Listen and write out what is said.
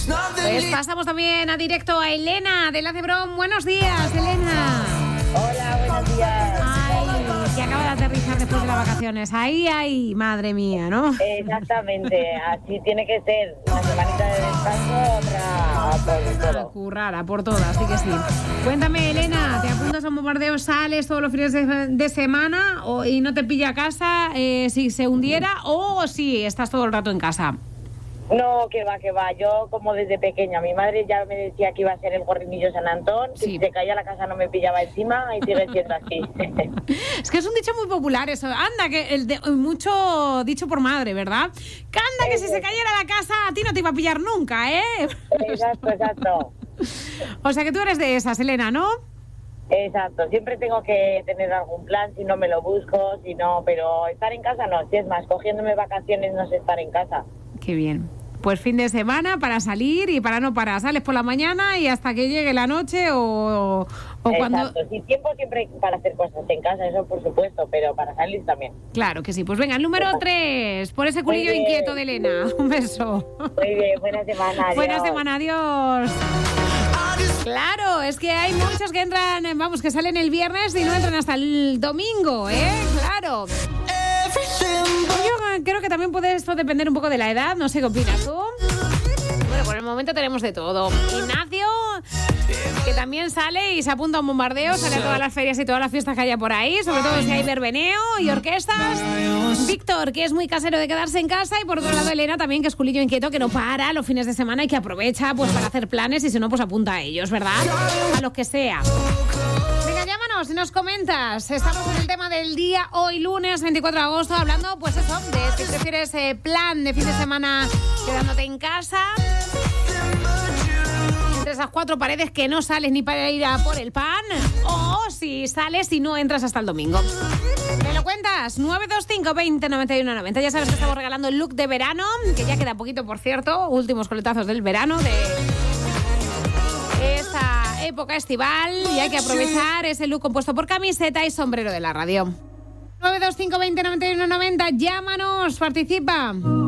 Pues pasamos también a directo a Elena de la Cebrón. Buenos días, Elena. Hola, buenos días. Ay, que acaba de aterrizar después de las vacaciones. Ahí, madre mía, ¿no? Exactamente, así tiene que ser. Una semanita de descanso, otra por todo. A currar, a por todas, así que sí. Cuéntame, Elena, ¿te apuntas a un bombardeo, sales todos los fines de semana y no te pilla a casa si se hundiera o si estás todo el rato en casa? No, que va. Yo, como desde pequeña, mi madre ya me decía que iba a ser el gorrinillo San Antón, Sí. que si se caía la casa no me pillaba encima y sigue siendo así. Es que es un dicho muy popular eso. Anda, que mucho dicho por madre, ¿verdad? Que anda, que si se cayera la casa a ti no te iba a pillar nunca, ¿eh? Exacto. O sea que tú eres de esas, Elena, ¿no? Exacto, siempre tengo que tener algún plan, si no me lo busco, si no, pero estar en casa no, si es más, cogiéndome vacaciones no sé estar en casa. Qué bien. Pues fin de semana para salir y para no parar. Sales por la mañana y hasta que llegue la noche o cuando... Exacto, sí, tiempo siempre para hacer cosas en casa, eso por supuesto, pero para salir también. Claro que sí. Pues venga, el número 3, por ese culillo Muy bien. inquieto de Elena. Un beso. Muy bien, buena semana. Adiós. Buena semana, adiós. Claro, es que hay muchos que entran, vamos, que salen el viernes y no entran hasta el domingo, ¿eh? Claro. Yo creo que también puede esto depender un poco de la edad, no sé qué opinas tú. Bueno, por el momento tenemos de todo. Ignacio, que también sale y se apunta a un bombardeo, sale a todas las ferias y todas las fiestas que haya por ahí, sobre todo si hay verbeneo y orquestas. Víctor, que es muy casero de quedarse en casa, y por otro lado Elena también, que es culillo inquieto, que no para los fines de semana y que aprovecha pues para hacer planes y si no pues apunta a ellos, ¿verdad? A los que sea. Venga, llámanos y nos comentas. Estamos en el tema del día hoy, lunes 24 de agosto, hablando pues eso, de si prefieres plan de fin de semana quedándote en casa, entre esas cuatro paredes que no sales ni para ir a por el pan, o si sales y no entras hasta el domingo. ¿Me lo cuentas? 925 20 91 90. Ya sabes que estamos regalando el look de verano, que ya queda poquito, por cierto. Últimos coletazos del verano, de esta época estival, y hay que aprovechar ese look compuesto por camiseta y sombrero de la radio. 925 20 91 90. Llámanos, participa.